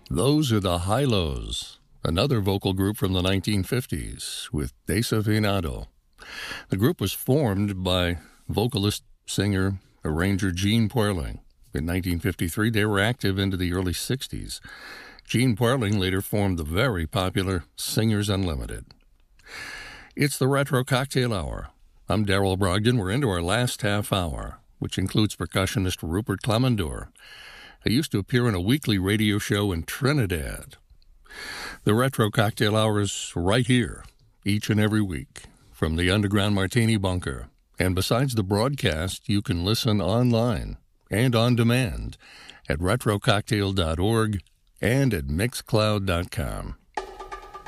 Those are the Hi-Lo's, another vocal group from the 1950s with Desafinado. The group was formed by vocalist, singer, arranger Gene Puerling. In 1953, they were active into the early 60s. Gene Puerling later formed the very popular Singers Unlimited. It's the Retro Cocktail Hour. I'm Darrell Brogdon. We're into our last half hour, which includes percussionist Rupert Clemendour. He used to appear in a weekly radio show in Trinidad. The Retro Cocktail Hour is right here, each and every week, from the Underground Martini Bunker. And besides the broadcast, you can listen online and on demand at retrococktail.org and at mixcloud.com.